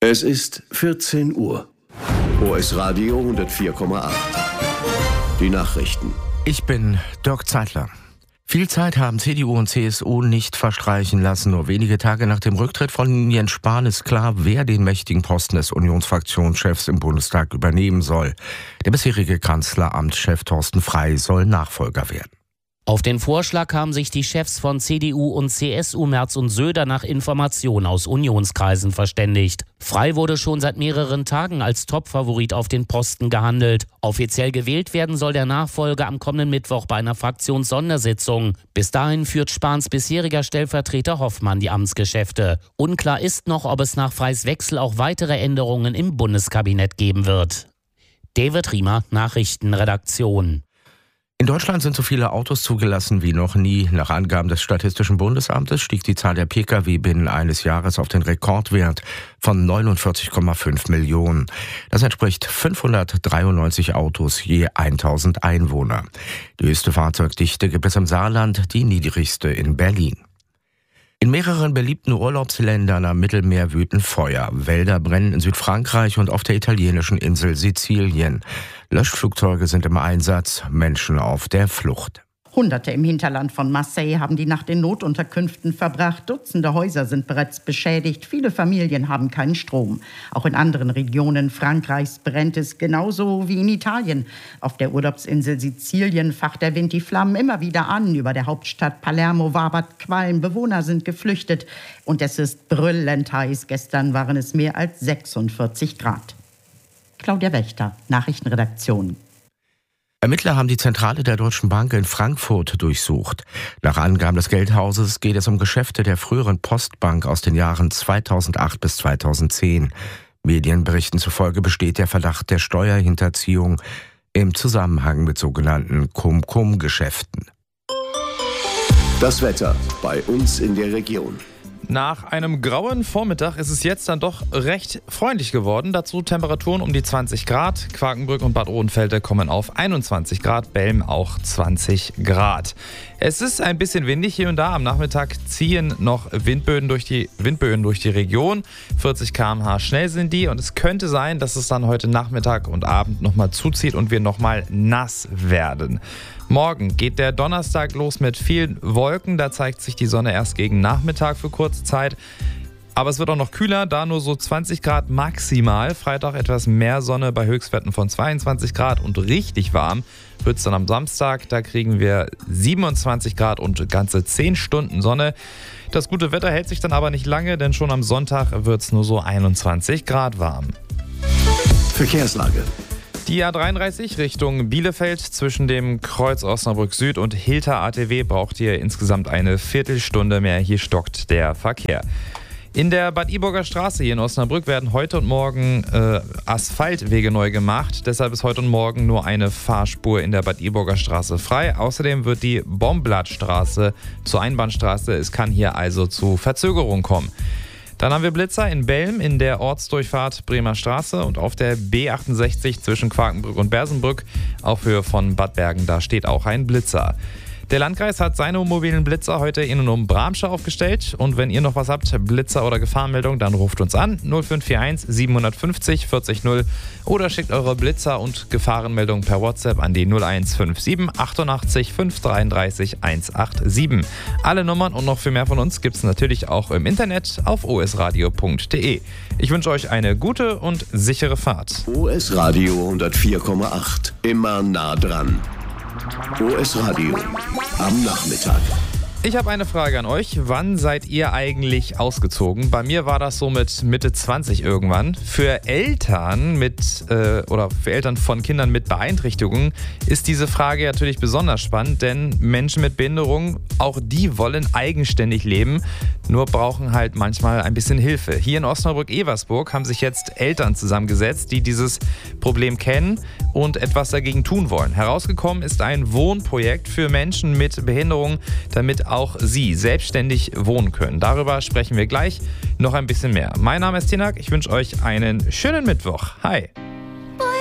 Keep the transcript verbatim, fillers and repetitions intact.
Es ist vierzehn Uhr. O S Radio hundertvier Komma acht. Die Nachrichten. Ich bin Dirk Zeitler. Viel Zeit haben C D U und C S U nicht verstreichen lassen. Nur wenige Tage nach dem Rücktritt von Jens Spahn ist klar, wer den mächtigen Posten des Unionsfraktionschefs im Bundestag übernehmen soll. Der bisherige Kanzleramtschef Thorsten Frey soll Nachfolger werden. Auf den Vorschlag haben sich die Chefs von C D U und C S U Merz und Söder nach Informationen aus Unionskreisen verständigt. Frey wurde schon seit mehreren Tagen als Topfavorit auf den Posten gehandelt. Offiziell gewählt werden soll der Nachfolger am kommenden Mittwoch bei einer Fraktionssondersitzung. Bis dahin führt Spahns bisheriger Stellvertreter Hoffmann die Amtsgeschäfte. Unklar ist noch, ob es nach Freys Wechsel auch weitere Änderungen im Bundeskabinett geben wird. David Riemer, Nachrichtenredaktion. In Deutschland sind so viele Autos zugelassen wie noch nie. Nach Angaben des Statistischen Bundesamtes stieg die Zahl der Pkw binnen eines Jahres auf den Rekordwert von neunundvierzig Komma fünf Millionen. Das entspricht fünfhundertdreiundneunzig Autos je tausend Einwohner. Die höchste Fahrzeugdichte gibt es im Saarland, die niedrigste in Berlin. In mehreren beliebten Urlaubsländern am Mittelmeer wüten Feuer. Wälder brennen in Südfrankreich und auf der italienischen Insel Sizilien. Löschflugzeuge sind im Einsatz, Menschen auf der Flucht. Hunderte im Hinterland von Marseille haben die Nacht in Notunterkünften verbracht. Dutzende Häuser sind bereits beschädigt. Viele Familien haben keinen Strom. Auch in anderen Regionen Frankreichs brennt es genauso wie in Italien. Auf der Urlaubsinsel Sizilien facht der Wind die Flammen immer wieder an. Über der Hauptstadt Palermo wabert Qualm. Bewohner sind geflüchtet. Und es ist brüllend heiß. Gestern waren es mehr als sechsundvierzig Grad. Claudia Wächter, Nachrichtenredaktion. Ermittler haben die Zentrale der Deutschen Bank in Frankfurt durchsucht. Nach Angaben des Geldhauses geht es um Geschäfte der früheren Postbank aus den Jahren zweitausendacht bis zweitausendzehn. Medienberichten zufolge besteht der Verdacht der Steuerhinterziehung im Zusammenhang mit sogenannten Cum-Cum-Geschäften. Das Wetter bei uns in der Region. Nach einem grauen Vormittag ist es jetzt dann doch recht freundlich geworden. Dazu Temperaturen um die zwanzig Grad. Quakenbrück und Bad Oedenfelde kommen auf einundzwanzig Grad, Belm auch zwanzig Grad. Es ist ein bisschen windig hier und da. Am Nachmittag ziehen noch Windböen durch die, Windböen durch die Region. vierzig Kilometer pro Stunde schnell sind die. Und es könnte sein, dass es dann heute Nachmittag und Abend nochmal zuzieht und wir nochmal nass werden. Morgen geht der Donnerstag los mit vielen Wolken. Da zeigt sich die Sonne erst gegen Nachmittag für kurze Zeit. Aber es wird auch noch kühler, da nur so zwanzig Grad maximal. Freitag etwas mehr Sonne bei Höchstwerten von zweiundzwanzig Grad und richtig warm wird es dann am Samstag. Da kriegen wir siebenundzwanzig Grad und ganze zehn Stunden Sonne. Das gute Wetter hält sich dann aber nicht lange, denn schon am Sonntag wird es nur so einundzwanzig Grad warm. Verkehrslage. Die A dreiunddreißig Richtung Bielefeld zwischen dem Kreuz Osnabrück Süd und Hilter A T W braucht ihr insgesamt eine Viertelstunde mehr. Hier stockt der Verkehr. In der Bad Iburger Straße hier in Osnabrück werden heute und morgen äh, Asphaltwege neu gemacht. Deshalb ist heute und morgen nur eine Fahrspur in der Bad Iburger Straße frei. Außerdem wird die Bomblattstraße zur Einbahnstraße. Es kann hier also zu Verzögerungen kommen. Dann haben wir Blitzer in Belm in der Ortsdurchfahrt Bremer Straße und auf der B achtundsechzig zwischen Quakenbrück und Bersenbrück auf Höhe von Bad Bergen. Da steht auch ein Blitzer. Der Landkreis hat seine mobilen Blitzer heute in und um Bramsche aufgestellt. Und wenn ihr noch was habt, Blitzer oder Gefahrenmeldung, dann ruft uns an null fünf vier eins sieben fünf null vierzig null oder schickt eure Blitzer und Gefahrenmeldung per WhatsApp an die null eins fünf sieben achtundachtzig fünf dreiunddreißig hundertsiebenundachtzig. Alle Nummern und noch viel mehr von uns gibt es natürlich auch im Internet auf o s radio punkt d e. Ich wünsche euch eine gute und sichere Fahrt. O S Radio hundertvier Komma acht. Immer nah dran. O S Radio am Nachmittag. Ich habe eine Frage an euch. Wann seid ihr eigentlich ausgezogen? Bei mir war das so mit Mitte zwanzig irgendwann. Für Eltern mit äh, oder für Eltern von Kindern mit Beeinträchtigungen ist diese Frage natürlich besonders spannend, denn Menschen mit Behinderung, auch die wollen eigenständig leben, nur brauchen halt manchmal ein bisschen Hilfe. Hier in Osnabrück-Eversburg haben sich jetzt Eltern zusammengesetzt, die dieses Problem kennen und etwas dagegen tun wollen. Herausgekommen ist ein Wohnprojekt für Menschen mit Behinderung, damit auch sie selbstständig wohnen können. Darüber sprechen wir gleich noch ein bisschen mehr. Mein Name ist Tinak, ich wünsche euch einen schönen Mittwoch. Hi!